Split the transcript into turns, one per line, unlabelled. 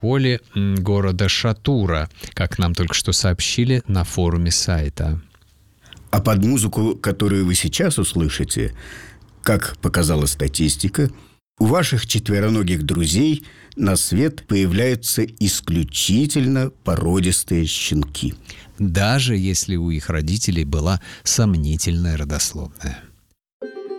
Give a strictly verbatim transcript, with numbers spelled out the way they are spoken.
поле города Шатура, как нам только что сообщили на форуме сайта.
А под музыку, которую вы сейчас услышите, как показала статистика, у ваших четвероногих друзей на свет появляются исключительно породистые щенки.
Даже если у их родителей была сомнительная родословная.